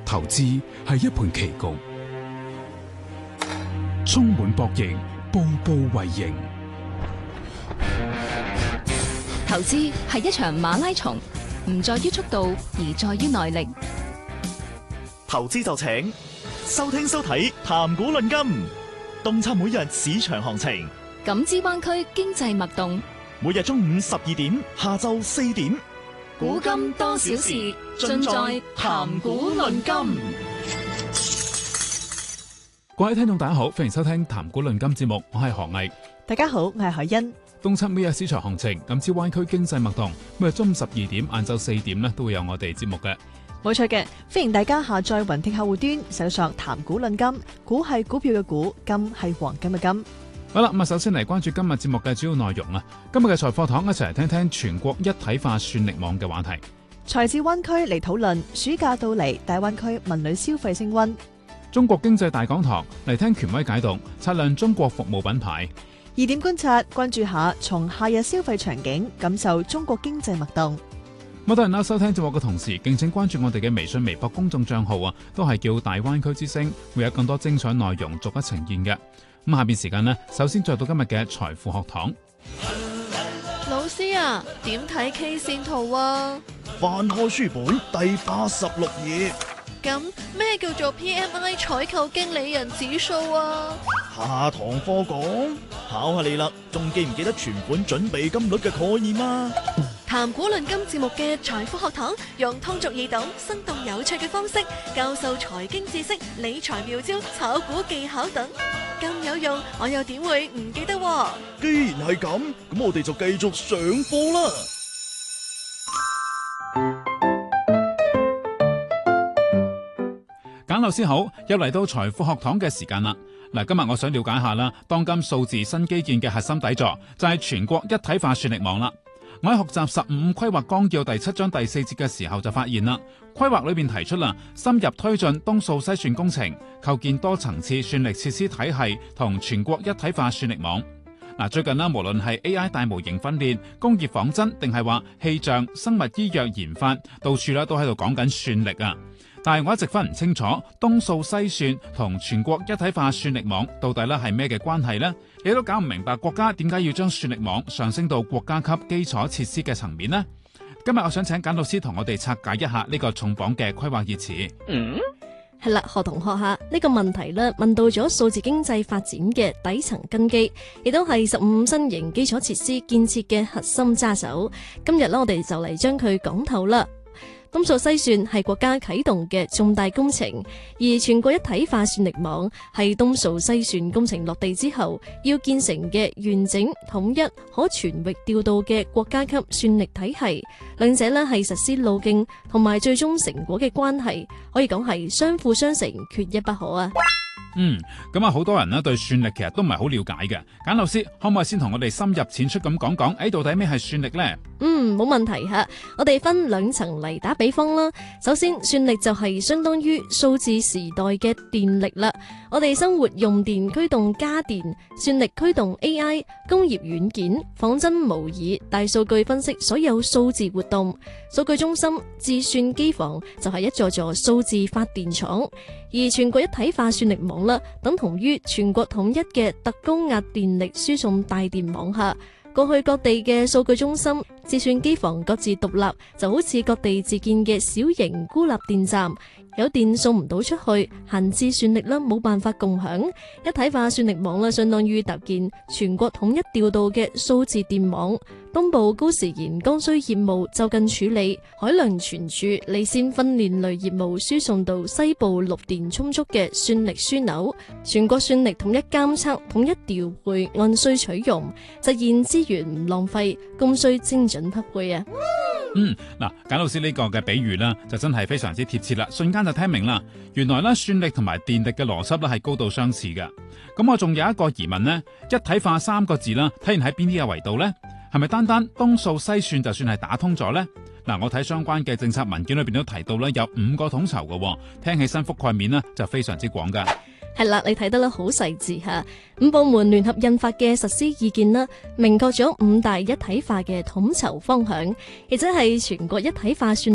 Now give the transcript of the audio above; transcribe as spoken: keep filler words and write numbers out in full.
投資係一盤棋局，充滿博弈，步步為營。 投資係一場馬拉松，唔在於速度，而在於耐力。 投資就請收聽收睇談股論金，洞察每日市場行情， 感知灣區經濟脈動。 每日中午十二點，下晝四點， 古今多少事，盡在談股論金。 各位聽眾大家好，歡迎收聽談股論金節目，我係何毅。 大家好，我係海欣。 洞察每日市場行情，感知灣區經濟脈動。每日中午十二點、晏晝四點咧，都會有我哋節目嘅。 冇錯嘅，歡迎大家下載雲聽客戶端，搜索談股論金。股係股票嘅股，金係黃金嘅金。 好啦，咁啊，首先嚟關注今日節目嘅主要內容啊。今日嘅財貨堂一齊嚟聽聽全國一體化算力網嘅話題。 財智灣區嚟討論暑假到嚟，大灣區文旅消費升溫。 中國經濟大講堂嚟聽權威解讀，擦亮中國服務品牌。 二點觀察，關注下從夏日消費場景感受中國經濟脈動。 咁多人啦，收聽節目嘅同時，敬請關注我哋嘅微信、微博公眾賬號啊，都係叫大灣區之聲，會有更多精彩內容逐一呈現嘅。咁下邊時間呢，首先再到今日嘅財富學堂。 老師啊，點睇 K 線圖啊？ 翻開書本第八十六頁。 咁咩叫做 P M I 採購經理人指數啊？ 下堂課講，考下你啦，仲記唔記得存款準備金率嘅概念啊？ 談股論金節目嘅財富學堂，用通俗易懂、生動有趣嘅方式教授財經知識、理財妙招、炒股技巧等，咁有用，我又點會唔記得？ 既然係咁，咁我哋就繼續上課啦。 簡老師好，又嚟到財富學堂嘅時間啦。嗱，今日我想了解下啦，當今數字新基建嘅核心底座就係全國一體化算力網啦。我喺學習十五規劃綱要第七章第四節嘅時候就發現啦，規劃裏邊提出啦，深入推進東數西算工程，構建多層次算力設施體系同全國一體化算力網。嗱，最近啦，無論係 A I 大模型訓練、工業仿真，定係話氣象、生物醫藥研發，到處啦都喺度講緊算力啊。但係我一直分唔清楚東數西算同全國一體化算力網到底咧係咩嘅關係呢？亦都搞唔明白國家點解要將算力網上升到國家級基礎設施嘅層面呢？今日我想請簡老師同我哋拆解一下呢個重磅嘅規劃熱詞。 嗯，係啦，學同學下呢個問題咧，問到咗數字經濟發展嘅底層根基，亦都係十五新型基礎設施建設嘅核心揸手。今日咧，我哋就嚟將佢講透啦。東數西算係國家啟動嘅重大工程，而全國一體化算力網係東數西算工程落地之後要建成嘅完整、統一、可全域調度嘅國家級算力體系。兩者呢係實施路徑同埋最終成果嘅關係，可以講係相輔相成，缺一不可啊！ 嗯，咁啊，好多人呢對算力其實都唔係好了解嘅。簡老師可唔可以先同我哋深入淺出咁講講，誒，到底咩係算力呢？ 嗯，冇問題吓，我哋分兩層嚟打比方啦。首先，算力就係相當於數字時代嘅電力啦。我哋生活用電驅動家電，算力驅動 A I、工業軟件、仿真模擬、大數據分析所有數字活動。數據中心、計算機房就係一座座數字發電廠。而全國一體化算力網啦，等同於全國統一嘅特高壓電力輸送大電網下。過去各地嘅數據中心、計算機房各自獨立，就好似各地自建嘅小型孤立電站，有電送唔到出去，閒置算力啦，冇辦法共享。一體化算力網啦，相當於搭建全國統一調度嘅數字電網。東部高時延剛需業務就近處理，海量存儲、離線訓練類業務輸送到西部綠電充足嘅算力樞紐，全國算力統一監測、統一調配，按需取用，實現資源唔浪費，供需精準匹配啊！ 嗯，嗱，簡老師呢個嘅比喻啦，就真係非常之貼切啦，瞬間就聽明啦。原來咧，算力同埋電力嘅邏輯咧係高度相似嘅。咁我仲有一個疑問呢，一體化三個字啦，體現喺邊啲嘅維度呢？係咪單單東數西算就算係打通咗呢？嗱，我睇相關嘅政策文件裏邊都提到咧，有五個統籌嘅，聽起身覆蓋面呢就非常之廣噶。 係啦，你睇得啦好細緻吓，五部門聯合印發嘅實施意見啦，明確咗五大一體化嘅統籌方向，亦即係全國一體化算